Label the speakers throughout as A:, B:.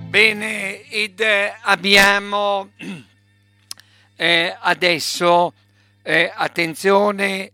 A: Bene, ed abbiamo adesso, attenzione,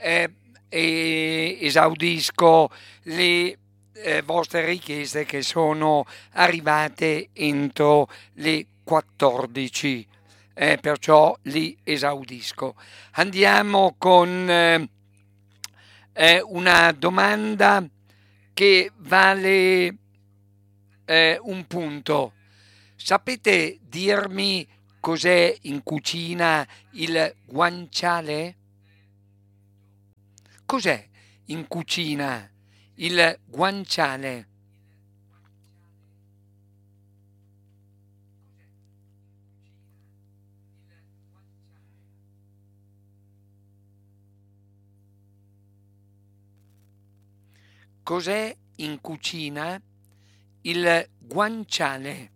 A: esaudisco le vostre richieste che sono arrivate entro le 14, perciò li esaudisco. Andiamo con una domanda che vale un punto. Sapete dirmi cos'è in cucina il guanciale? Cos'è in cucina il guanciale? Cos'è in cucina il guanciale?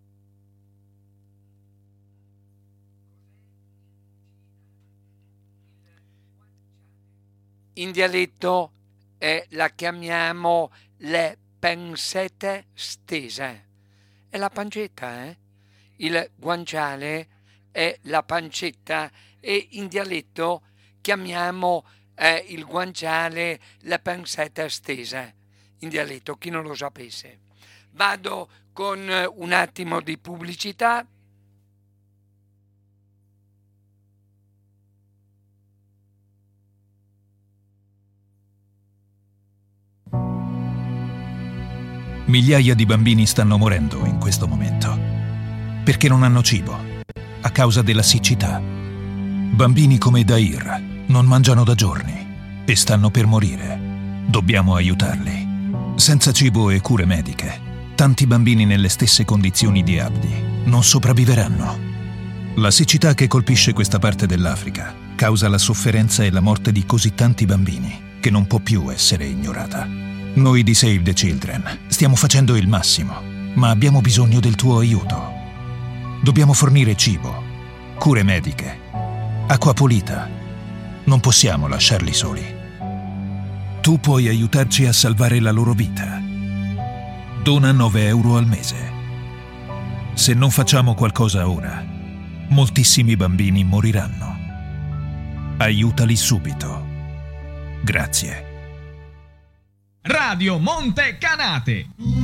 A: In dialetto la chiamiamo le pancette stese. È la pancetta, eh? Il guanciale è la pancetta e in dialetto chiamiamo il guanciale le pancette stese. In dialetto, chi non lo sapesse. Vado con un attimo di pubblicità.
B: Migliaia di bambini stanno morendo in questo momento perché non hanno cibo a causa della siccità. Bambini come Dair non mangiano da giorni e stanno per morire. Dobbiamo aiutarli. Senza cibo e cure mediche, tanti bambini nelle stesse condizioni di Abdi non sopravviveranno. La siccità che colpisce questa parte dell'Africa causa la sofferenza e la morte di così tanti bambini che non può più essere ignorata. Noi di Save the Children stiamo facendo il massimo, ma abbiamo bisogno del tuo aiuto. Dobbiamo fornire cibo, cure mediche, acqua pulita. Non possiamo lasciarli soli. Tu puoi aiutarci a salvare la loro vita. Dona 9 euro al mese. Se non facciamo qualcosa ora, moltissimi bambini moriranno. Aiutali subito. Grazie.
C: Radio Monte Canate.